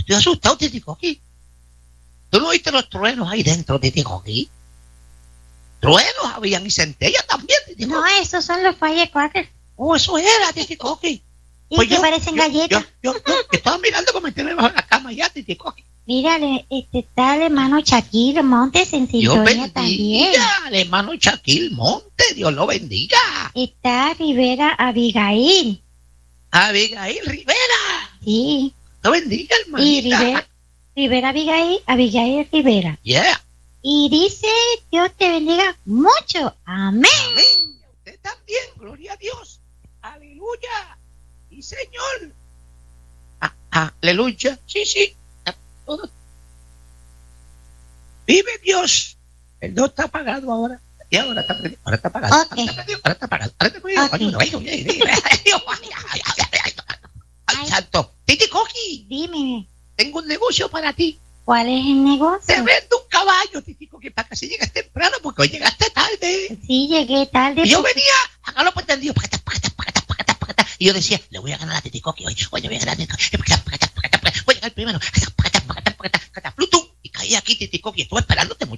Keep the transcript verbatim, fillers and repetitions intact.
estoy asustado, Titicoqui. ¿Tú no oíste los truenos ahí dentro, Titicoqui? Truenos habían y centellas también, Titicoqui. No, esos son los firecrackers. Oh, eso era, Titicoqui. Y Pues que yo- parecen yo- galletas. Yo, yo, yo, yo estaba mirando como meterme bajo la cama ya, Titicoqui. Mírale, este está el hermano Shaquille Montes en Dios sintonía también. bendiga al hermano Shaquille Monte, Dios lo bendiga. Está Rivera Abigail. Abigail Rivera, Sí. Dios bendiga, Y hermanita. Rivera, Rivera Abigail, Abigail Rivera. Yeah, Y dice, Dios te bendiga mucho. Amén. amén. Usted también, gloria a Dios. Aleluya. Sí, Señor. Ah, ah, aleluya. Sí, sí. Todo. Vive Dios. El no está apagado ahora. Y ahora está prendido. Ahora está apagado. Ok. Ahora está prendido. Ahora está apagado. Ahora está prendido. Ok. Ay, ay, ay, ay, ay, ay, ay, Ay. santo. Titicoqui, Dime, tengo un negocio para ti. ¿cuál es el negocio? Te vendo un caballo, Titicoqui, para que si llegas temprano, porque hoy llegaste tarde. Sí, llegué tarde. Y yo porque- venía a galo pretendido. Pacata, pacata, pacata, pacata, pacata. Y yo decía, le voy a ganar a Titicoqui hoy. Hoy le voy a ganar a Titicoqui. Pacata, pacata, pacata, pacata. Voy a llegar primero. Pacata, pacata, pacata, pacata, pacata. Plutum. Y caí aquí, Titicoqui. Estuve esperándote mucho.